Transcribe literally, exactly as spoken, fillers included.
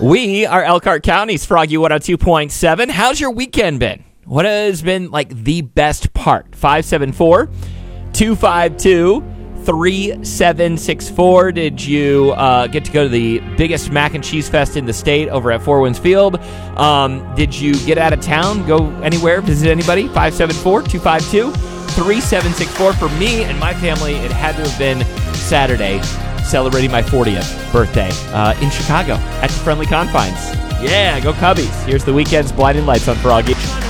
We are Elkhart County's Froggy one oh two point seven. How's your weekend been? What has been like the best part? five seven four, two five two, three seven six four. Did you uh, get to go to the biggest mac and cheese fest in the state over at Four Winds Field? Um, did you get out of town, go anywhere, visit anybody? five seven four, two five two, three seven six four. For me and my family, it had to have been Saturday, celebrating my fortieth birthday uh, in Chicago at the Friendly Confines. Yeah, go Cubbies. Here's the weekend's Blinding Lights on Froggy.